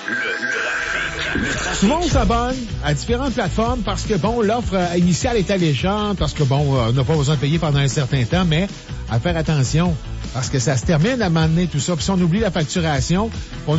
Tout le monde s'abonne à différentes plateformes parce que, bon, l'offre initiale est alléchante, parce que, bon, on n'a pas besoin de payer pendant un certain temps, mais à faire attention, parce que ça se termine à un moment donné, tout ça. Puis si on oublie la facturation, on